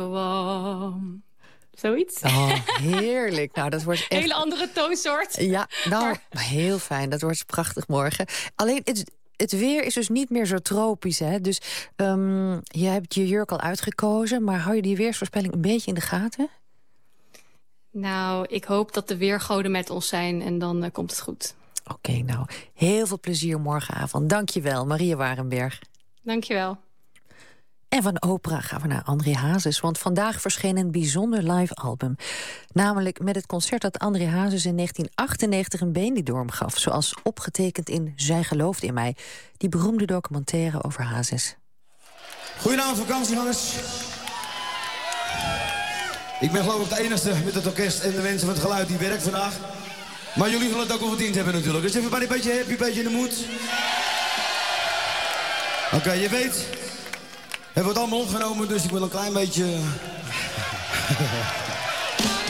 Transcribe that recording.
Zoiets. Oh, heerlijk. Nou, dat wordt echt... Hele andere toonsoort. Ja, nou, heel fijn. Dat wordt prachtig morgen. Alleen, het weer is dus niet meer zo tropisch, hè? Dus je hebt je jurk al uitgekozen, maar hou je die weersvoorspelling een beetje in de gaten? Nou, ik hoop dat de weergoden met ons zijn en dan komt het goed. Oké, nou, heel veel plezier morgenavond. Dank je wel, Maria Warenberg. Dank je wel. En van opera gaan we naar André Hazes, want vandaag verscheen een bijzonder live album. Namelijk met het concert dat André Hazes in 1998 een Benidorm gaf, zoals opgetekend in Zij gelooft in mij, die beroemde documentaire over Hazes. Goedenavond vakantiegangers. Ik ben geloof ik de enige met het orkest en de mensen van het geluid die werkt vandaag. Maar jullie zullen het ook wel verdiend hebben natuurlijk. Dus even een beetje happy, een beetje in de moed. Oké, je weet... We hebben het allemaal opgenomen, dus ik wil een klein beetje...